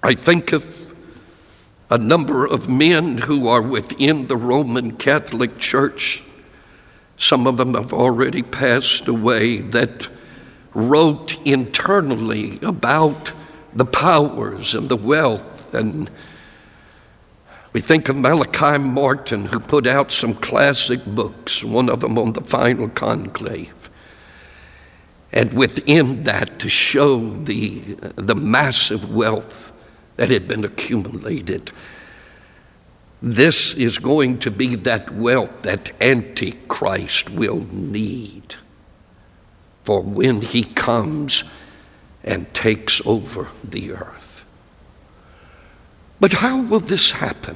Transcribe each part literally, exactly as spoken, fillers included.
I think of a number of men who are within the Roman Catholic Church. Some of them have already passed away, that wrote internally about the powers and the wealth. And we think of Malachi Martin, who put out some classic books, one of them on the Final Conclave. And within that, to show the, the massive wealth that had been accumulated. This is going to be that wealth that Antichrist will need for when he comes and takes over the earth. But how will this happen?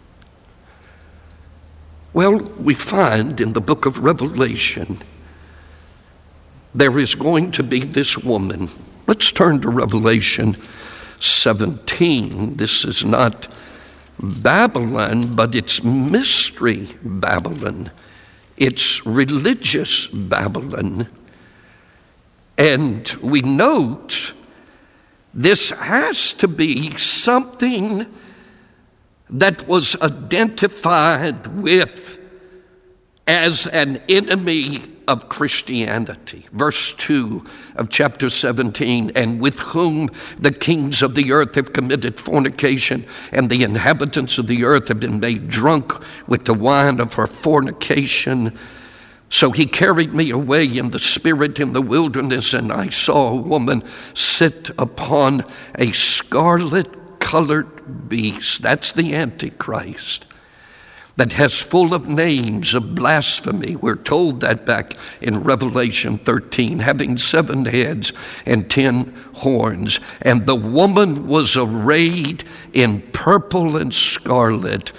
Well, we find in the book of Revelation, there is going to be this woman. Let's turn to Revelation seventeen. This is not Babylon, but it's mystery Babylon. It's religious Babylon. And we note this has to be something that was identified with as an enemy of Christianity. Verse two of chapter seventeen, and with whom the kings of the earth have committed fornication, and the inhabitants of the earth have been made drunk with the wine of her fornication. So he carried me away in the spirit in the wilderness, and I saw a woman sit upon a scarlet-colored beast. That's the Antichrist, that has full of names of blasphemy. We're told that back in Revelation thirteen, having seven heads and ten horns. And the woman was arrayed in purple and scarlet.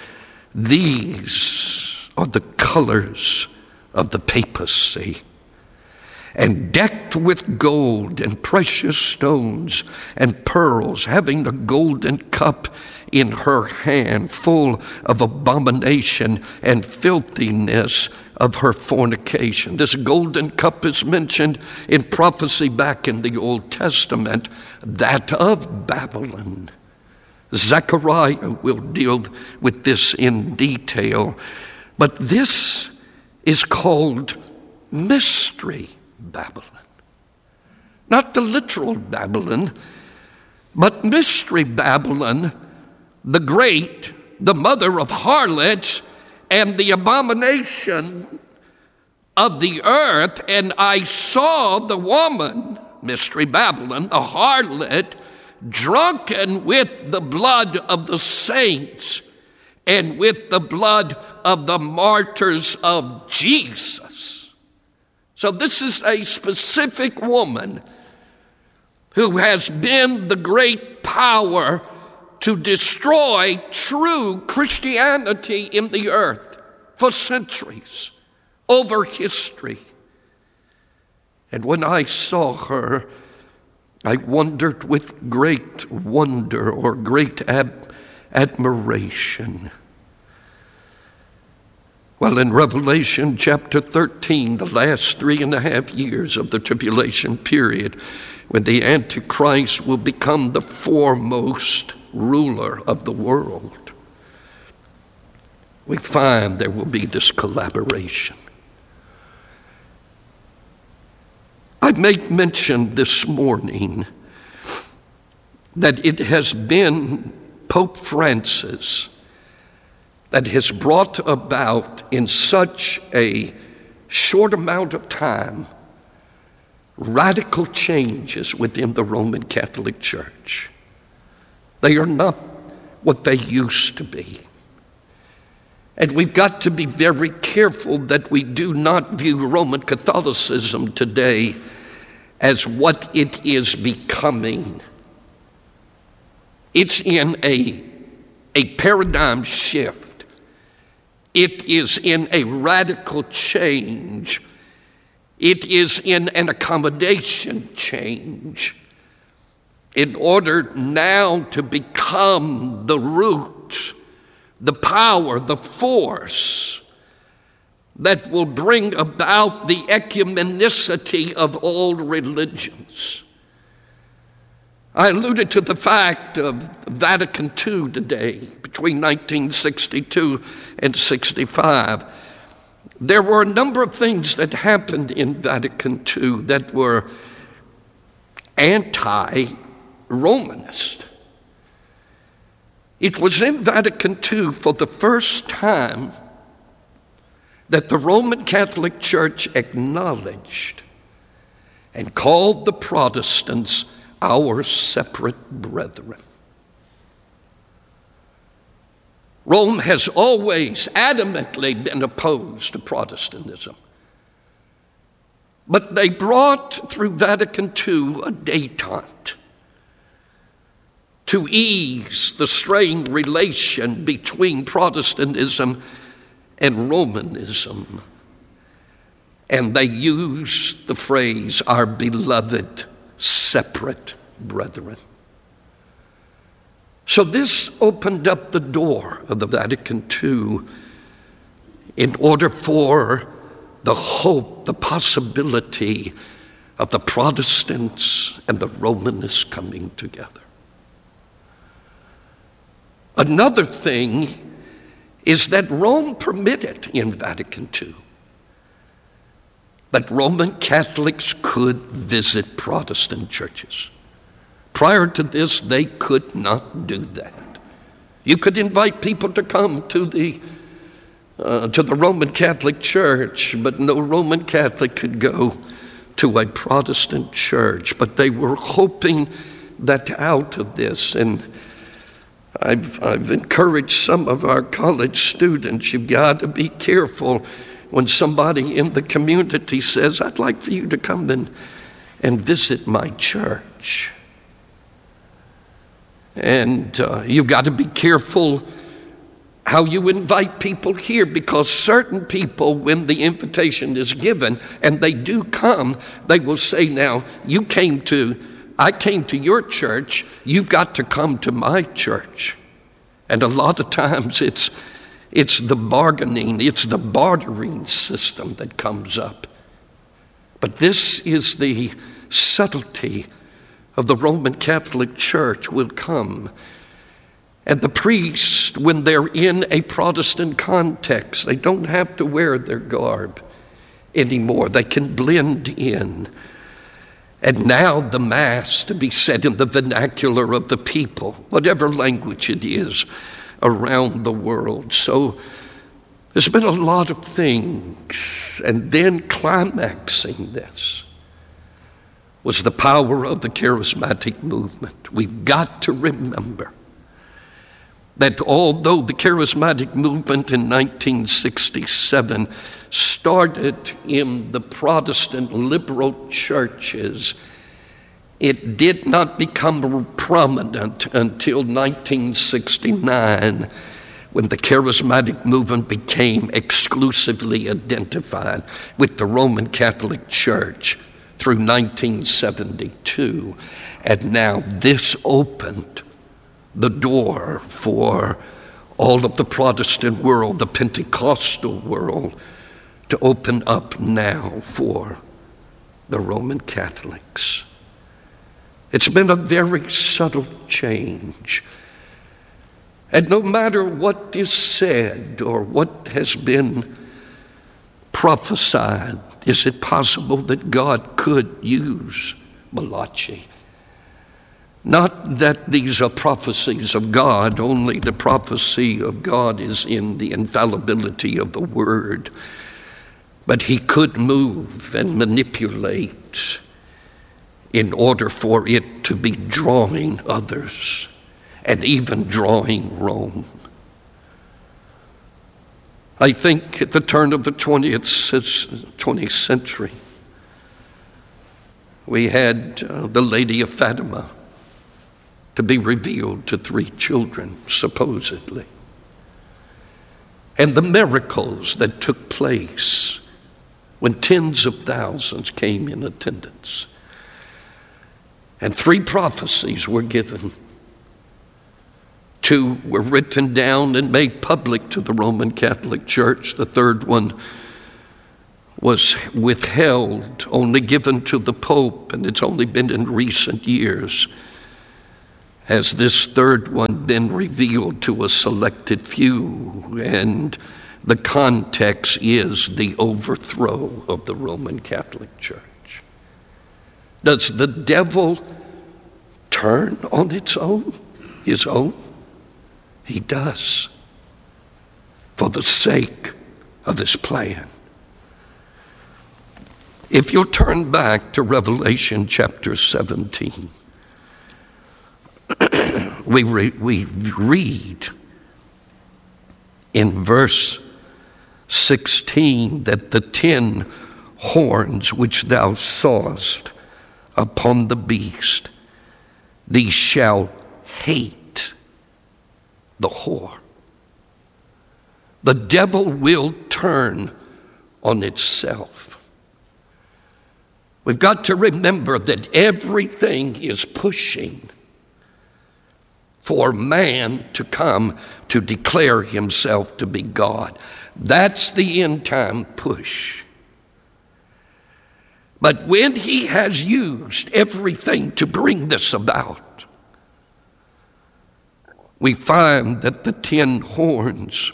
These are the colors of the papacy, and decked with gold and precious stones and pearls, having a golden cup in her hand, full of abomination and filthiness of her fornication. This golden cup is mentioned in prophecy back in the Old Testament, that of Babylon. Zechariah will deal with this in detail, but this is called mystery Babylon. Not the literal Babylon, but mystery Babylon, the great, the mother of harlots and the abomination of the earth. And I saw the woman, mystery Babylon, the harlot, drunken with the blood of the saints and with the blood of the martyrs of Jesus. So this is a specific woman who has been the great power to destroy true Christianity in the earth for centuries, over history. And when I saw her, I wondered with great wonder or great ab- admiration. Well, in Revelation chapter thirteen, the last three and a half years of the tribulation period, when the Antichrist will become the foremost ruler of the world, we find there will be this collaboration. I make mention this morning that it has been Pope Francis that has brought about in such a short amount of time radical changes within the Roman Catholic Church. They are not what they used to be. And we've got to be very careful that we do not view Roman Catholicism today as what it is becoming. It's in a, a paradigm shift. It is in a radical change. It is in an accommodation change in order now to become the root, the power, the force that will bring about the ecumenicity of all religions. I alluded to the fact of Vatican Two today, between nineteen sixty-two and sixty-five. There were a number of things that happened in Vatican Two that were anti-Romanist. It was in Vatican Two for the first time that the Roman Catholic Church acknowledged and called the Protestants our separate brethren. Rome has always adamantly been opposed to Protestantism. But they brought through Vatican Two a détente to ease the strained relation between Protestantism and Romanism. And they used the phrase, our beloved separate brethren. So this opened up the door of the Vatican Two in order for the hope, the possibility of the Protestants and the Romanists coming together. Another thing is that Rome permitted in Vatican Two that Roman Catholics could visit Protestant churches. Prior to this, they could not do that. You could invite people to come to the uh, to the Roman Catholic Church, but no Roman Catholic could go to a Protestant church. But they were hoping that out of this, and I've, I've encouraged some of our college students, you've got to be careful when somebody in the community says, I'd like for you to come and, and visit my church. And uh, you've got to be careful how you invite people here, because certain people, when the invitation is given and they do come, they will say, now, you came to, I came to your church, you've got to come to my church. And a lot of times it's it's the bargaining, it's the bartering system that comes up. But this is the subtlety of the Roman Catholic Church will come. And the priests, when they're in a Protestant context, they don't have to wear their garb anymore. They can blend in. And now the Mass to be said in the vernacular of the people, whatever language it is around the world. So there's been a lot of things. And then climaxing this was the power of the charismatic movement. We've got to remember that although the charismatic movement in nineteen sixty-seven started in the Protestant liberal churches, it did not become prominent until nineteen sixty-nine, when the charismatic movement became exclusively identified with the Roman Catholic Church through nineteen seventy-two. And now this opened the door for all of the Protestant world, the Pentecostal world, to open up now for the Roman Catholics. It's been a very subtle change. And no matter what is said or what has been prophesied, is it possible that God could use Malachi? Not that these are prophecies of God, only the prophecy of God is in the infallibility of the Word. But he could move and manipulate in order for it to be drawing others and even drawing Rome. I think at the turn of the twentieth century, we had uh, the Lady of Fatima to be revealed to three children, supposedly. And the miracles that took place when tens of thousands came in attendance. And three prophecies were given. Two were written down and made public to the Roman Catholic Church. The third one was withheld, only given to the Pope, and it's only been in recent years has this third one been revealed to a selected few, and the context is the overthrow of the Roman Catholic Church. Does the devil turn on its own, his own? He does, for the sake of his plan. If you'll turn back to Revelation chapter seventeen, we, re- we read in verse sixteen that the ten horns which thou sawest upon the beast, these shall hate the whore. The devil will turn on itself. We've got to remember that everything is pushing for man to come to declare himself to be God. That's the end time push. But when he has used everything to bring this about, we find that the ten horns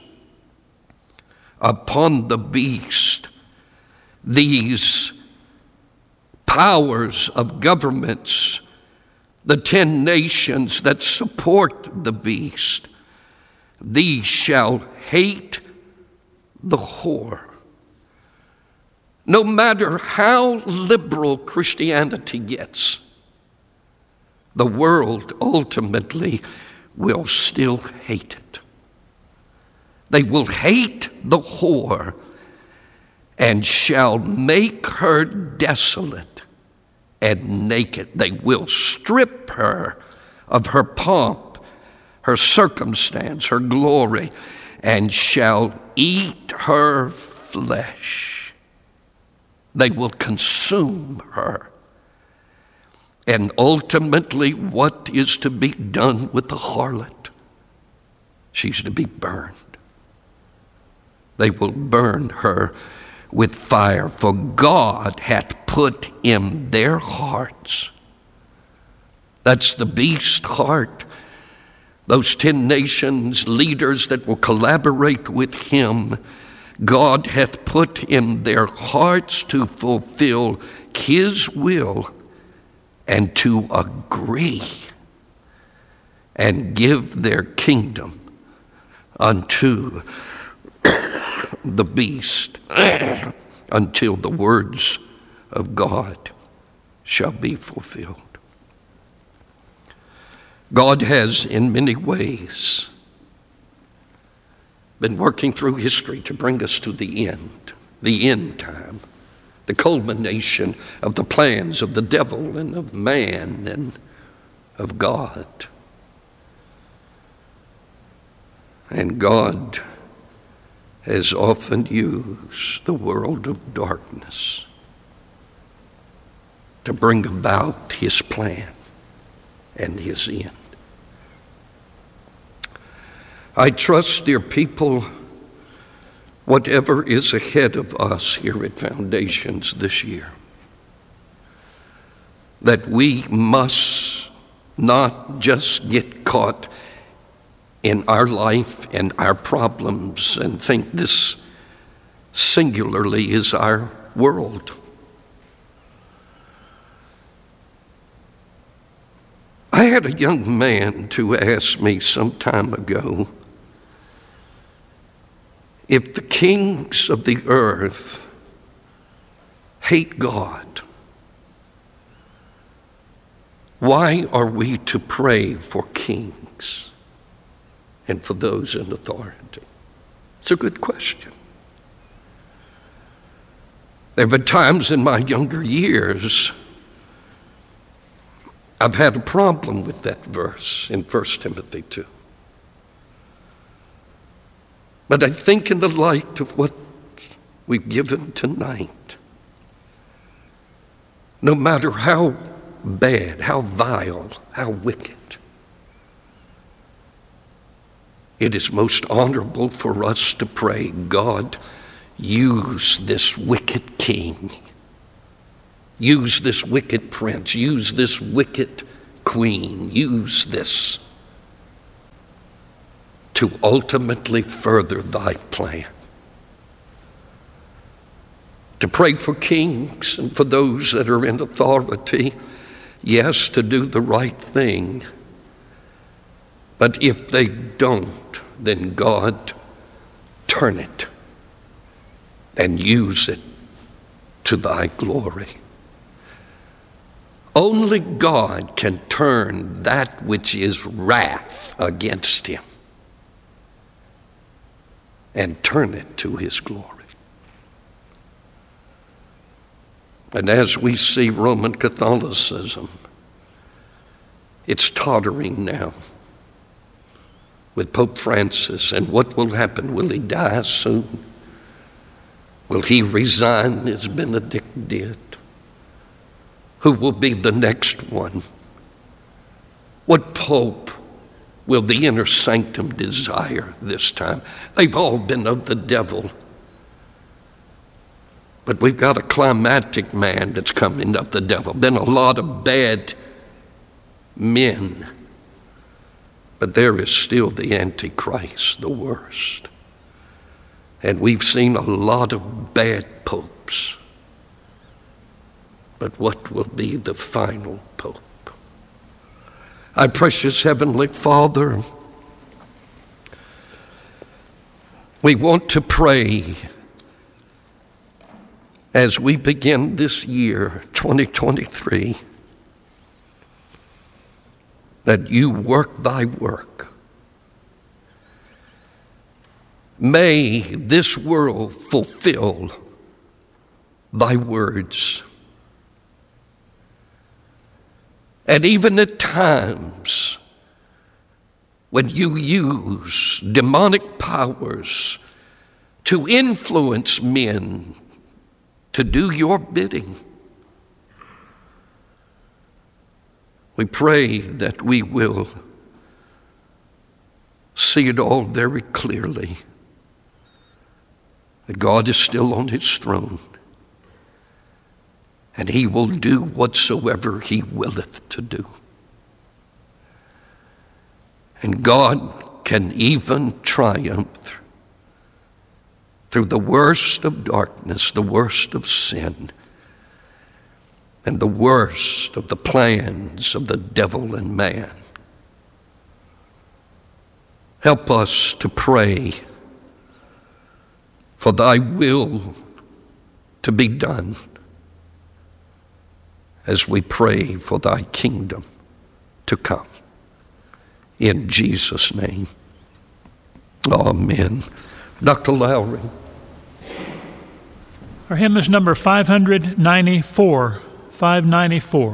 upon the beast, these powers of governments, the ten nations that support the beast, these shall hate the whore. No matter how liberal Christianity gets, the world ultimately will still hate it. They will hate the whore and shall make her desolate and naked. They will strip her of her pomp, her circumstance, her glory, and shall eat her flesh. They will consume her. And ultimately, what is to be done with the harlot? She's to be burned. They will burn her with fire, for God hath put in their hearts. That's the beast heart. Those ten nations, leaders that will collaborate with him, God hath put in their hearts to fulfill his will and to agree and give their kingdom unto the beast until the words of God shall be fulfilled. God has in many ways been working through history to bring us to the end, the end time, the culmination of the plans of the devil and of man and of God. And God has often used the world of darkness to bring about his plan and his end. I trust, dear people, whatever is ahead of us here at Foundations this year, that we must not just get caught in our life and our problems and think this singularly is our world. I had a young man to ask me some time ago if the kings of the earth hate God, why are we to pray for kings and for those in authority? It's a good question. There have been times in my younger years I've had a problem with that verse in First Timothy two. But I think in the light of what we've given tonight, no matter how bad, how vile, how wicked, it is most honorable for us to pray, God, use this wicked king, use this wicked prince, use this wicked queen, use this to ultimately further thy plan. To pray for kings and for those that are in authority, yes, to do the right thing. But if they don't, then God, turn it and use it to thy glory. Only God can turn that which is wrath against him and turn it to his glory. And as we see Roman Catholicism, it's tottering now with Pope Francis. And what will happen? Will he die soon? Will he resign as Benedict did? Who will be the next one? What pope will the inner sanctum desire this time? They've all been of the devil. But we've got a climatic man that's coming of the devil. Been a lot of bad men. But there is still the Antichrist, the worst. And we've seen a lot of bad popes. But what will be the final pope? Our precious Heavenly Father, we want to pray as we begin this year, twenty twenty-three, that you work thy work. May this world fulfill thy words. And even at times when you use demonic powers to influence men to do your bidding, we pray that we will see it all very clearly, that God is still on his throne, and he will do whatsoever he willeth to do. And God can even triumph through the worst of darkness, the worst of sin, and the worst of the plans of the devil and man. Help us to pray for thy will to be done as we pray for thy kingdom to come. In Jesus' name, amen. Doctor Lowry. Our hymn is number five ninety-four. five ninety-four.